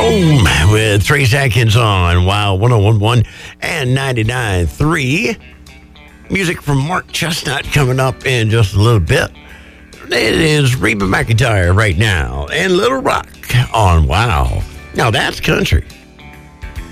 Home with 3 seconds on Wow 101.1 and 99.3. Music from Mark Chestnut coming up in just a little bit. It is Reba McEntire right now and Little Rock on Wow. Now that's country.